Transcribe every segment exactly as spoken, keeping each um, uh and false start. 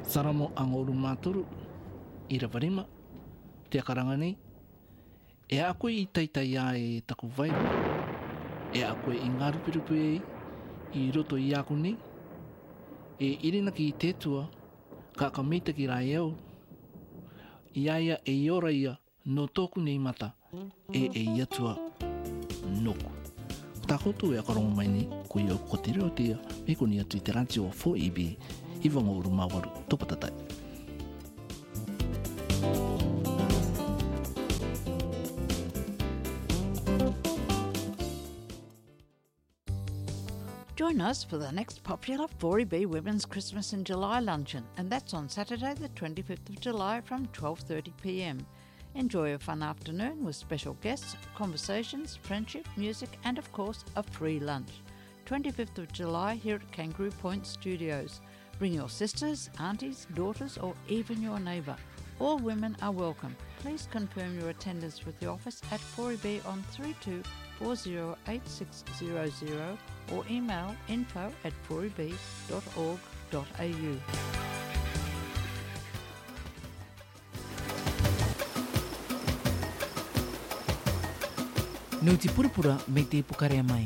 Saramo ang uru maturu i rawarima te akaranga nei. E a koe i taitai a e taku vai. E a koe i ngarupirupu e i roto i aku nei. E irina ki i tētua ka ka meita ki rai au. I aia e i ora ia no tōku nei mata e e iatua noku. Tā koutou e akarongo mai ni ko i au ko te reo tia me ko ni atu i te ranti o four E B i wanga uru mawaru topatatai. Join us for the next popular four E B Women's Christmas in July luncheon, and that's on Saturday the twenty-fifth of July from twelve thirty p m. Enjoy a fun afternoon with special guests, conversations, friendship, music and of course a free lunch. twenty-fifth of July here at Kangaroo Point Studios. Bring your sisters, aunties, daughters or even your neighbour. All women are welcome. Please confirm your attendance with the office at four E B on three two four zero eight six zero zero or email info at four e b dot org dot a u. Nuti purupura me te pukarea mai.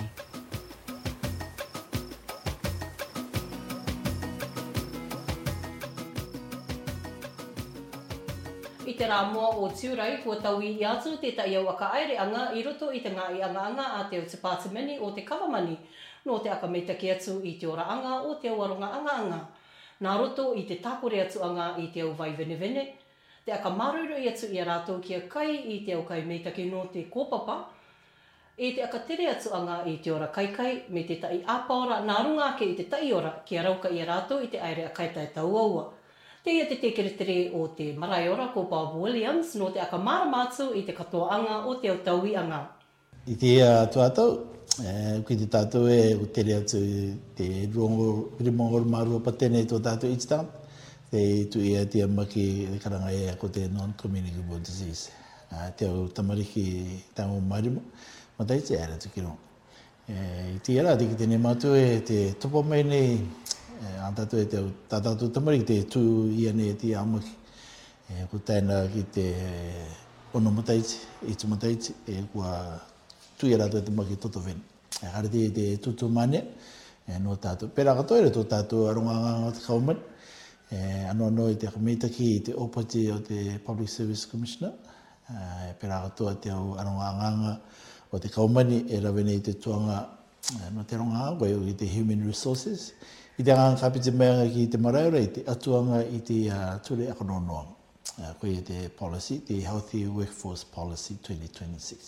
I te rā mua o Tiurai, kua tau i atu te tai au aka aere anga i roto i te ngā i anga anga a te o te pātimani o te kawamani no te aka meitaki atu i te ora anga o te awaronga anga anga. Nā roto i te tākore atu anga i te au vai vene vene, te aka maruru i atu i a rātou kia kai i te au kai meitaki no te kōpapa, e te aka tere atu anga i te ora kaikai me te tai āpaora nā runga ke i te tai ora kia rauka i a rātou i te aere a kaitai tau aua. Te ia te tekeretere o te marae ora ko Bob Williams no te aka maramatu i te katoa anga o te autaui anga. I te uh, tuatau, eh, ki te tātou e o tere atu te ruongo rimongo marua patene tō tātou each time. Te tu ia te amaki karanga e ko te non-communicable disease. Uh, te au tamariki tango marimo, matai te ara tukiro. Eh, I te ara te ki te ne matu e te topo mai nei Antatu e te tātātou tamariki te tū ia ne te amaki. E, ko tēnā ki te ono mataiti, i tu mataiti, e kua tū ia rātou e te maki toto veni. E hara te te tutu mane, e no tātou. Pera katoa ere tō tātou aronganga o te kaumani. E, ano ano i te akameitaki i te opati o te Public Service Commissioner. E, pera katoa te au aronganga o te kaumani e rawene i te tuanga no te ronga koe i te Human Resources. I te anga kapiti meanga ki te maraura i te atuanga i te uh, ture akaronoa. Uh, koe i te policy, te Healthy Workforce Policy twenty twenty-six.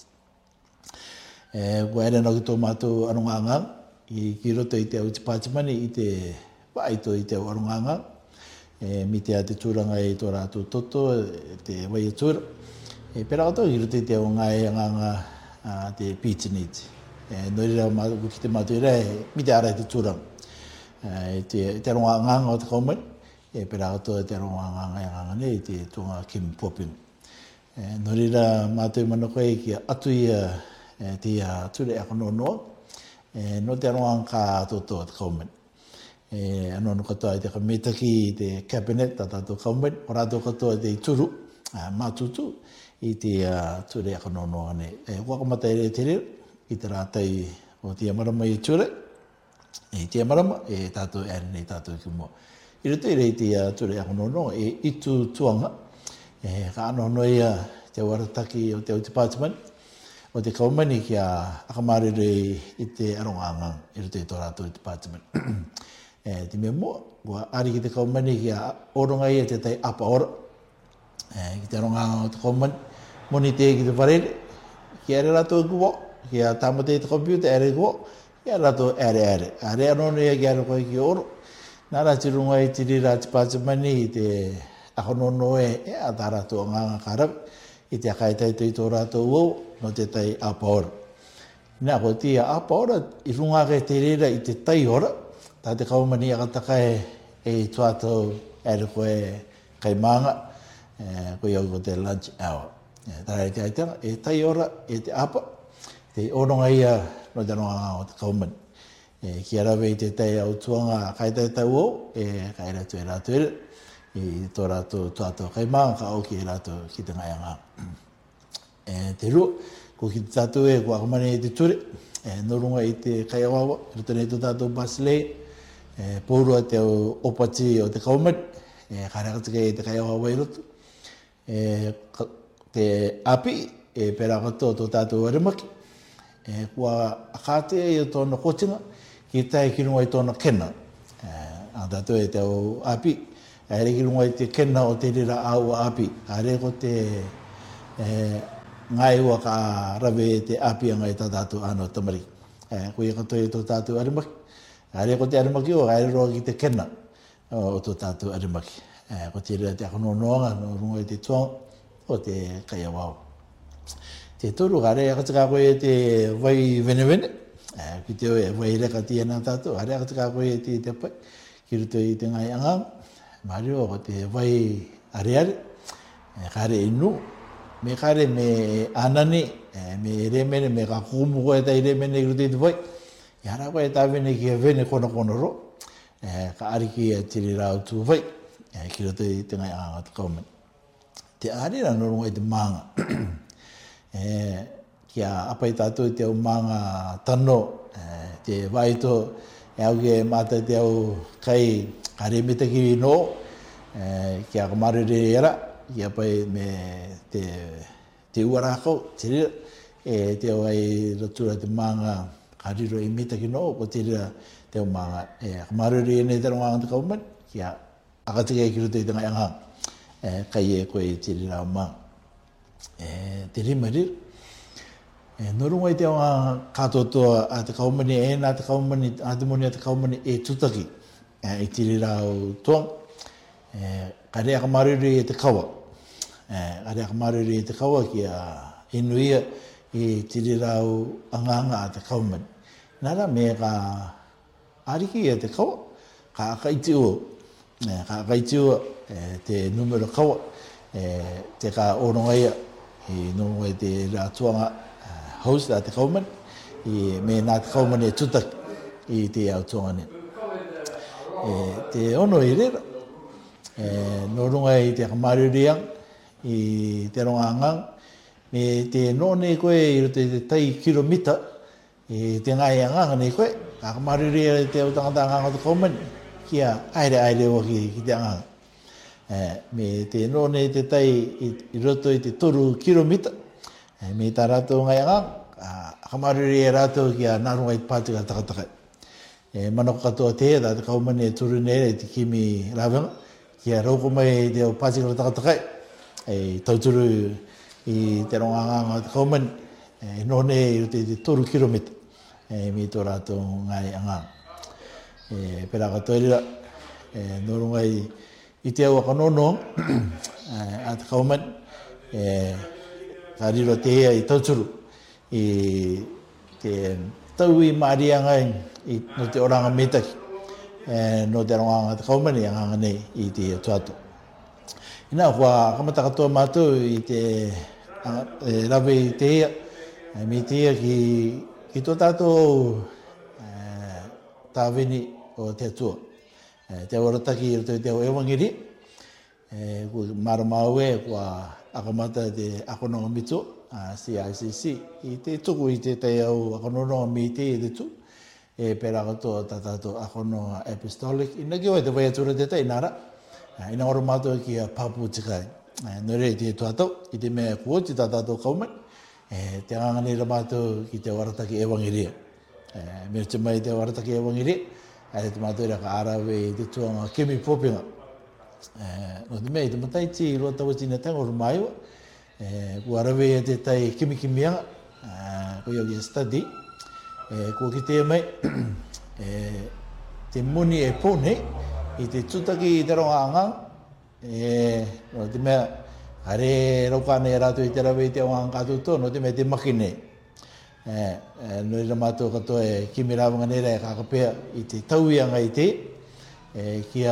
E, koe ere nau ki tō mātou aronganga, i ki roto i te au te pātimani i te waito i te au aronganga. E, mi te a te tūranga i tō rātou toto, te wai atura. E, pera kato i roto i te au ngai anganga uh, te Peach-Needs. E, nori rau mātou ki te mātou i rei, mi te ara i te tūranga. E te, te ronga nganga o te kaumani, e pera katoa te ronga nganga e nganga nei, te tunga Kim Popin. E, norira mātou mana koe ki atu ia e, te ia ture e kanonoa, e, no te ronga ka atotoa te kaumani. E, ano no katoa i te kametaki i te cabinet ta tātou kaumani, o rātou katoa te turu, a, mātutu, i te uh, ture e kanonoa nei. E, wakamata ere te reo, i te rātai o te amarama i ture, e te marama e tātou e nei tātou ki mua. I roto i rei te uh, ture akonono e itu tuanga, e ka anono ia te warataki o te au te pātimani, o te kaumani ki a akamarere i te aronganga i roto i tō rātou i te pātimani. e, te mea mua, kua ari ki te kaumani ki a oronga ia te tai apa ora, e, ki te aronganga o te kaumani, moni te ki te warere, ki are rātou i kuwa, ki a tāmate i te computer are i kuwa, ia rato ere ere. Are anono ia ki ara koe ki oro. Nā rati runga i tiri rati pātimani i te ahonono e e a tā rato nganga karawi. I te akaitai tui tō rato uau no te tai apaora. Nā koe tia apaora i runga ke te rira i te tai ora. Tā te kaumani a katakai e tuatou ere koe kai manga. E, koe iau ko te lunch hour. E, tā rei te aitanga e tai ora e te apa. Te oronga ia no te ronga o te kaumani. E, ki arawe i te tei au tuanga kaitai tau o, e kai ratu e ratu ere. i tō rātou tō kai maa ka au ki rātou ki te ngai anga. E, te rua, ko ki te tātou e kua akamane i te ture, e, norunga i te kai awawa, ruta nei tō tātou Basilei, e, pōrua te au opati o te kaumari, e, karakataka i te kai awawa i roto. E, ka, te api, e pera katoa tō tātou arimaki, e, kua akatea i o tōna kotinga, ki tai ki runga i tōna kena. E, a tātou e te au api, e re ki runga i te kena o te rira au api, a re ko te e, ngai ua ka rawe te api anga i tā tātou ano tamari. E, ko i katoa i tō tātou arimaki, a re ko te arimaki o a re roa ki te kena o tō tātou arimaki. E, ko te rira te akononoanga, no runga i te tuanga, o te kai awao. Te toru gare akataka koe te vai venevene, eh, ki te oe vai reka tia nā tātou, gare akataka koe te te pai, ki ruto i te ngai angang, mario ko te vai areare, eh, kare inu, me kare me anani, eh, me remene, me ka kumu koe tai remene ki ruto i te vai, i hara koe tā vene ki a vene kona kona ro, eh, ka ariki a tiri rau tū vai, eh, ki ruto i te ngai angang atu kaumani. Te arira norunga i te manga, e, kia apai tātou te au manga tano, e, te waito e au ke mātai te au kai kare metaki no, e, kia kamarere era, kia apai me te, te uarakau, te rira, e te au ai ratura te manga kariro i metaki no, ko te rira te au manga, e kamarere nei te ronga anta kauman, kia akatika e ki ruto i te ngai anga, e, kai e koe i te rira au manga. E, te rima rira. E, norunga i te awa katotoa a te kaumani e nā te kaumani, a te moni a te kaumani e tutaki e, i tiri rau tuang. E, ka rea ka mariri e te kawa. E, ka rea ka mariri e te kawa ki a inuia i tiri rau anganga a te kaumani. Nara me ka ariki e te kawa, ka akaiti ua. E, ka akaiti ua e, te numero kawa, e, te ka orongaia i norunga i te rātuanga host a te kaumani, i me nā te kaumani e tutak i te au tuanga ne. E, te ono i rera, e, no runga i te kamaririang, i te ronga angang, me te nōne koe i roto i te tai kilomita, i te ngai angang nei koe, ka kamariria i te au tangata angang o te kaumani, kia aere aere waki ki te angang. E, me te nōne i te tai i, i roto i te toru kilomita, e, me tā rātou ngai angang, a kamariri e rātou ki a nārunga i pātika takatakai. E, manako katoa te hea, te kaumani e turu nere i te kimi rāwenga, ki a rauko mai te au pātika takatakai, e tauturu i te ronga anganga te kaumani, e nōne i roto i te toru kilomita, e me tō rātou ngai angang. E, pera katoa rira, e, nōrunga i, i te au akanono, a te kaumani, e, ka riro te hea i tauturu, i te tau i maarianga i no te oranga metaki, e, no te ronga te kaumani anganga nei i te tuatu. Ina, kua kamata katoa mātou i te e, rawe i te hea, e, mi te hea ki, ki tō tātou e, tāwini o te atua. E, te awarataki i roto i te au ewangiri, e, kua maramau e, kua akamata te akononga mito, a C I C C, i te tuku i te te au akononga mi te i te tu, e pera katoa tātātou akononga apostolic, ina ki oi te vai atura te te inara, ina oro mātou ki a Papu Tikai. Nore i te tuatau, i te mea kua ti tātātou kaumani, e, te angangani ra mātou ki te warataki ewangiria. E, mea te mai te warataki ewangiria, e te mātou ira ka arawe i te tuanga Kimi Popinga. E, no te mea i te mataiti i roa tawatina tango rumaiwa, e, kua arawe i te tai Kimi Kimianga, e, ko iau i study, e, kua ki te mai, e, te muni e pone, i te tutaki i te ronga angang, e, no te mea, hare raukane e rātou i te rawe i te awangang kātou tō, no te mea te makine. E, e, no i ramato katoa e kimi rāwanga nera e kakapea i te tauianga i te, e, kia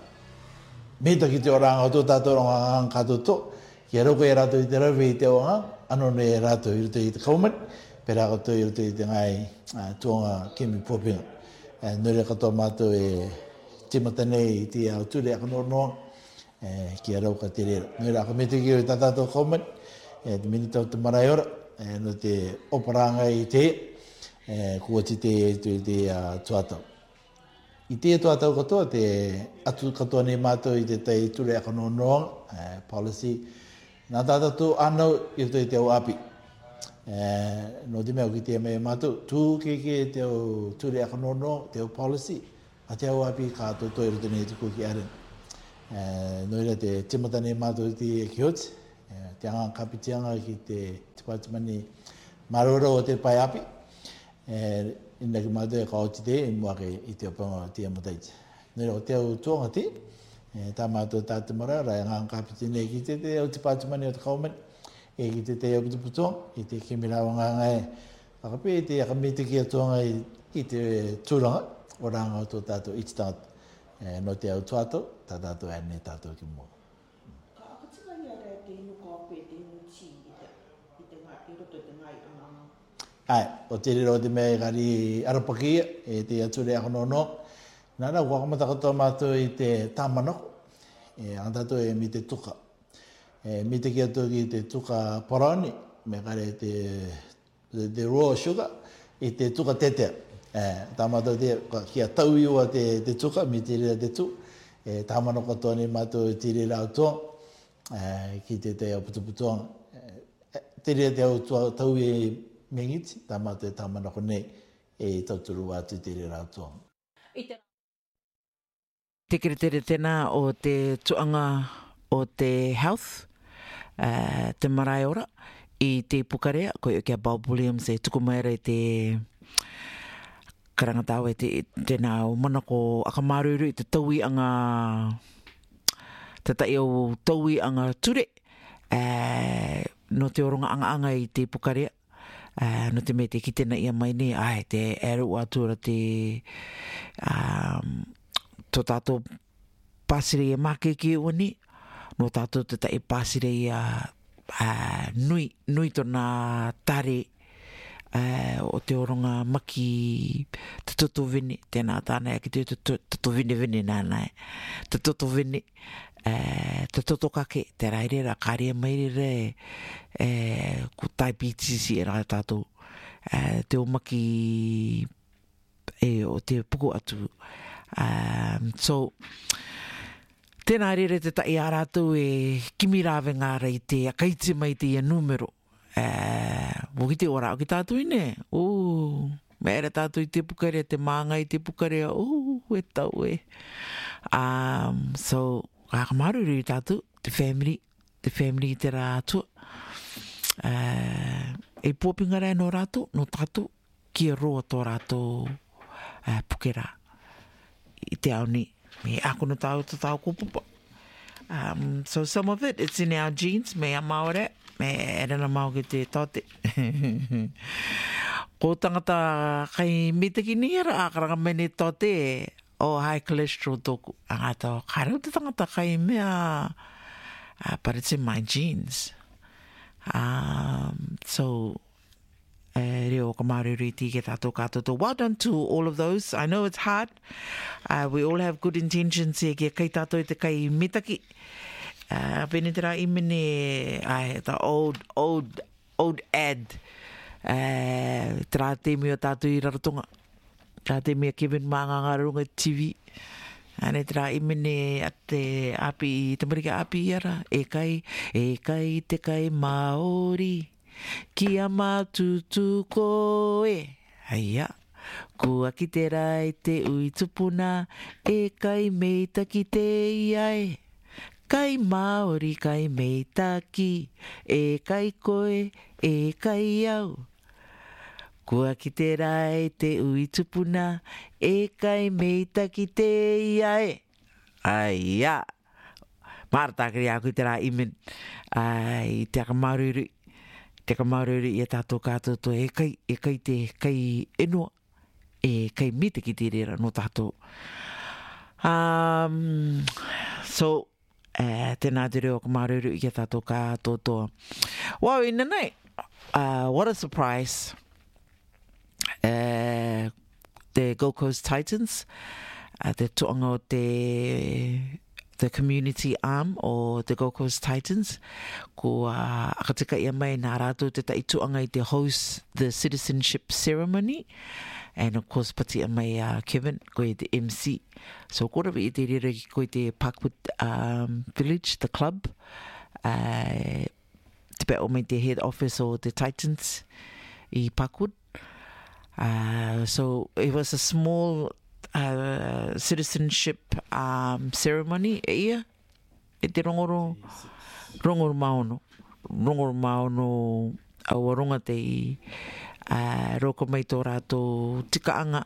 meta ki te oranga o tō tātou ronga angang kātou tō, kia rauka e rātou i te rawe i te awangang, anone e rātou i roto i te kaumani, pera katoa i roto i te ngai uh, tuanga Kimi Popinga. E, no i katoa mātou e timata nei i te au ture akanoronoa, ki a rau ka te rera. Nui rā ka me te ki o tātātou comment, e te minitau te marae ora, e, no te oparanga i te, e, kua ti te tu i te uh, tuatau. I te tuatau katoa, te atu katoa nei mātou i te tei ture aka no noa, e, policy, nā tātātou anau i to i te au api. E, no te mea ki te mea mātou, tū ke ke te au ture aka no noa, te au policy, a te au api ka tō toi roto nei te kuki aren. E, no ira te timata nei mātou i te ki hoti, e, te anga kapitianga ki te tipatimani marora o te pai api, e, ina ki mātou e ka oti te, i mua ke i te opanga te amataiti. No ira o te au tuanga te, e, tā mātou tāte mara, rai anga kapiti nei ki te te au tipatimani o te kaumen, e ki te te au ki te putuanga, i te kemirawa ngā e, whakape, i te akamete ki a tuanga i, i te tūranga, o ranga o tō tātou iti tātou. E, no te au tuatou, tā tātou e ne tātou ki mua. Ka akatika ia rea te inu ka ope te inu ti i te, i te ngā, i roto te ngai anga. Ai, o te rero te mea gari arapakia, e te ature ako no no. Nara, wakamata katoa mātou i te tāmanako, e ang tātou e mi te tuka. E, mi te ki atu ki te tuka parani, me kare te, te, te raw sugar, i te tuka tetea. Eh, tā mātou te, kia tau iua te, te tuka, mi te rira te tu. E, tā mano katoa ni mātou te rira au toa, eh, ki te te au putuputuanga. Eh, te rira te au toa, tau e mengiti, tā mātou e tā mano konei, e tauturu atu te rira au toa. Te kere tere tēnā o te tuanga o te health, uh, te marae ora, i te pukarea, koe o kia Bob Williams e tuku mai rei te karangatau e te, tēnā o manako akamaruru i te taui anga, te tai o taui anga ture, e, no te oronga anga anga i te pukarea, e, no te me te ki tēnā ia mai ni, ai, te eru atura te, um, tō tātou pāsire e māke ki ua ni, no tātou te tai pāsire i a, a nui, nui tōna tare, Uh, o te oronga maki te toto vini, tēnā tāna e ki te toto vini vini nānai, te toto vini, uh, te toto kake, te rairera, kāria mairere, uh, ku tai pītisi e rai tātou, uh, te o maki e o te puku atu. Um, so, tēnā rere te tai a rātou e kimi rāwe ngā rei te akaiti mai te ia numero. Eh, mo ki te ora o ki tātou ine. O, me ere tātou i te pukarea, te mānga i te pukarea. O, e tau e. Um, so, kakamaruru i tātou, te family, te family i te rā atua. Uh, e pōpinga rai no rātou, no tātou, ki e roa tō rātou uh, pukera. I te au ni, me ako no tāu tā tāu kōpupa. Um, so some of it, it's in our genes, me a maore, me erena mau ki te tote. Ko tangata kai mitaki ni era a karanga mene tote o high cholesterol toku. Angata, karau te tangata kai mea, uh, but it's in my genes. Um, so, uh, reo kamaruri tike tato katoto. Well done to all of those. I know it's hard. Uh, we all have good intentions here. Kia kai tato i te kai mitaki. Uh, pene te rā imene, ai, the old, old, old ad. Uh, te rā te mea tātou i raratonga. Rā te mea Kevin Manganga runga T V. Ane te rā imene a te api, te marika api iara. E kai, e kai te kai Māori. Kia mātutu koe. Haia. Kua ki te rai te ui tupuna. E kai meita ki te iai. Kai Māori, kai meitaki, e kai koe, e kai au. Kua ki te rai te ui tupuna, e kai meitaki te iae. Ai, ia. Māratakari au ki te rai imen. Ai, te akamaruru. Te akamaruru i a tātou kātoto, e kai, e kai te kai enua, e kai meitaki te rera no tātou. Um, so, Uh, tēnā te reo kamaruru i a tātou kātotoa. Wow, ina nei. Uh, what a surprise. Uh, the Gold Coast Titans. Uh, te toanga o te the community arm or the Gold Coast Titans. Ko uh, akatika ia mai nā rātou te taituanga I te host the citizenship ceremony. And of course, pati ia mai uh, Kevin, koe te M C. So kora i te rere ki koe te Parkwood um, Village, the club. Uh, te pe o mai te head office o the Titans I Parkwood. Uh, so it was a small uh, citizenship um, ceremony e ia. E te rongoro, rongoro maono. Rongoro maono au ronga te I uh, roko mai tō rātou tikaanga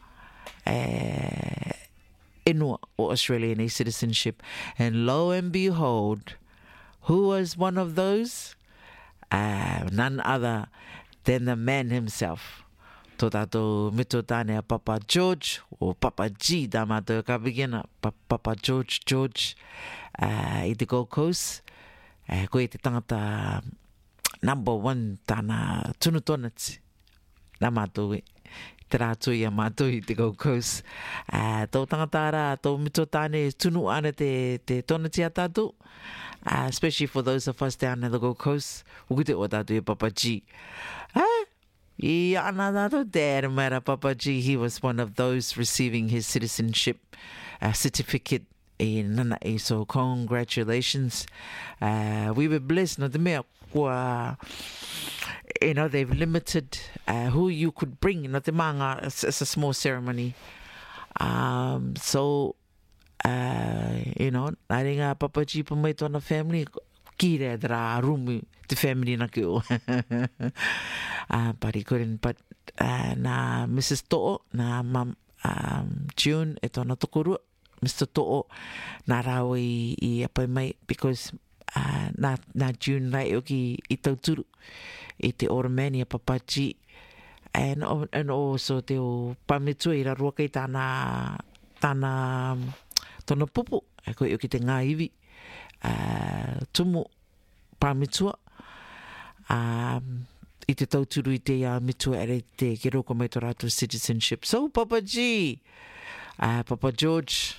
uh, enua o Australian citizenship. And lo and behold, who was one of those? Uh, none other than the man himself. Tō tātou mito tāne a Papa George, o Papa G, tā mātou ka begina, Papa George George, uh, I te Gold Coast. Uh, koe te tangata number one tāna tunu tonati. Nā mātou e. Te rātou I a mātou I te Gold Coast. Uh, tō tangata ara, tō mito tāne tunu ana te, te tonati a tātou. Uh, especially for those of us down in the Gold Coast. Ukute o tātou I Papa G. Ah, I ana tātou te mara Papa G. He was one of those receiving his citizenship uh, certificate in nana e. So congratulations. Uh, we were blessed. No te mea, kua, you know, they've limited uh, who you could bring. No te manga, it's, it's a small ceremony. Um, so, uh, you know, I think uh, Papa G pa mai tōna family, ki rea dara rumi te family na ki o. uh, but he couldn't, but uh, na Missus To'o, na mam, um, June e tōna tokorua, Mister To'o, nā rau I, I apai mai, because uh, nā, nā June rai o ki I tauturu, I te Oromani a Papa G, and, and also te o Pamitua I rarua kei tāna, tāna, tōna pupu, e koe o ki te ngā iwi, uh, tumu Pamitua, um, I te tauturu I te uh, mitua ere te ke roko mai tō rātou citizenship. So, Papa G, uh, Papa George,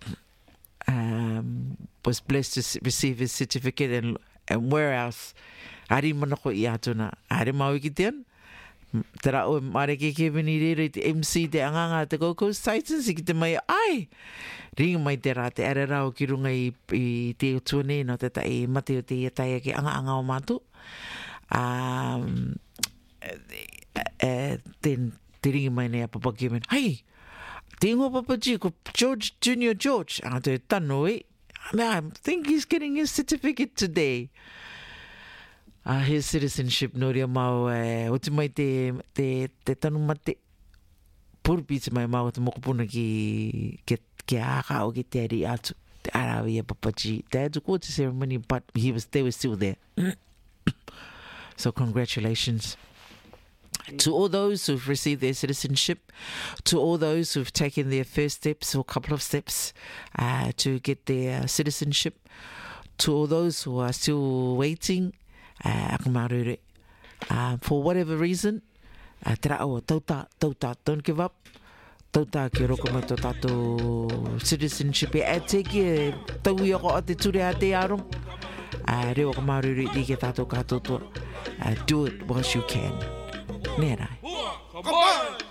um, was blessed to receive his certificate, and, and where else? Ari manako I atuna. Ari mau ki tean. Te rao mare ke Kevin I rere te M C te anganga te Gold Coast Titans I ki te mai ai. Ringa mai te rā te are rao ki runga I, I te utuane no te tai mate o te iatai ke anga anga o mātu. Um, uh, then te ringa mai nei a Papa Kevin. Hei! Te ingo Papa G, ko George, Junior George. Anga te tano e. I think he's getting his certificate today. Uh, his citizenship, no rea mau, uh, o te mai te, te, te tanu mate. Purupi te mai mau te mokopuna ki, ki, ki aka o ki te ari atu. Te arawi a Papa G. Te atu ko te ceremony, but he was, they were still there. So congratulations. To all those who've received their citizenship, to all those who've taken their first steps or couple of steps uh, to get their citizenship, to all those who are still waiting, uh, uh, for whatever reason, uh, te rao, tauta, tauta, don't give up. Tauta ki roko mai tō tātou citizenship e te ki tau I ako a te ture a te arong. Uh, reo ka maruri I ke tātou kātotoa. Uh, do it whilst you can. Nē rai.